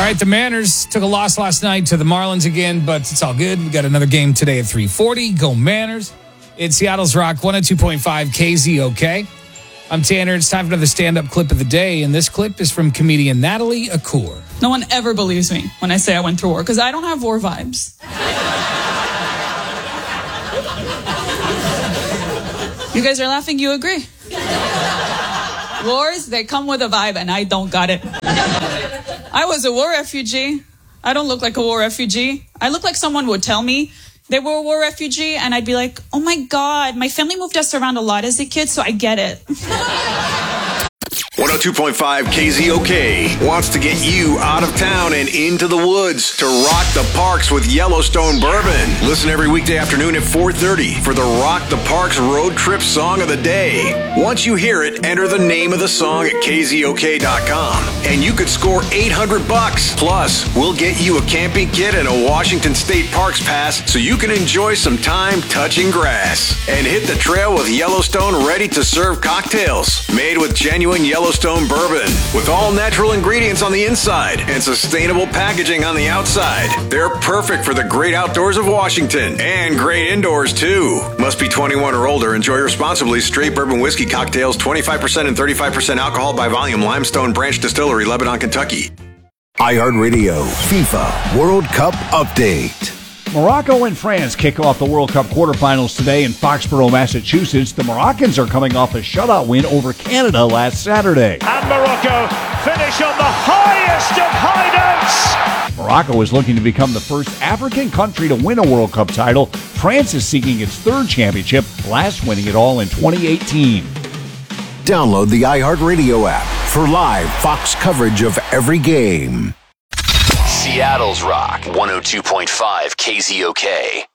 right, the Manners took a loss last night to the Marlins again, but it's all good. We got another game today at 3:40. Go Manners. It's Seattle's Rock 102.5 KZOK. I'm Tanner. It's time for another stand-up clip of the day, and this clip is from comedian Natalie Akour. No one ever believes me when I say I went through war, because I don't have war vibes. You guys are laughing, you agree. Wars, they come with a vibe, and I don't got it. I was a war refugee. I don't look like a war refugee. I look like someone would tell me they were a war refugee, and I'd be like, oh my God, my family moved us around a lot as a kid, so I get it. 102.5 KZOK wants to get you out of town and into the woods to rock the parks with Yellowstone Bourbon. Listen every weekday afternoon at 4:30 for the Rock the Parks Road Trip Song of the Day. Once you hear it, enter the name of the song at KZOK.com and you could score $800. Plus, we'll get you a camping kit and a Washington State Parks pass so you can enjoy some time touching grass. And hit the trail with Yellowstone ready-to-serve cocktails made with genuine Yellowstone Bourbon with all natural ingredients on the inside and sustainable packaging on the outside. They're perfect for the great outdoors of Washington and great indoors too. Must be 21 or older. Enjoy responsibly. Straight bourbon whiskey cocktails, 25% and 35% alcohol by volume. Limestone Branch Distillery, Lebanon, Kentucky. iHeartRadio FIFA World Cup Update. Morocco and France kick off the World Cup quarterfinals today in Foxborough, Massachusetts. The Moroccans are coming off a shutout win over Canada last Saturday. And Morocco finish on the highest of high notes. Morocco is looking to become the first African country to win a World Cup title. France is seeking its third championship, last winning it all in 2018. Download the iHeartRadio app for live Fox coverage of every game. Seattle's Rock 102.5 KZOK.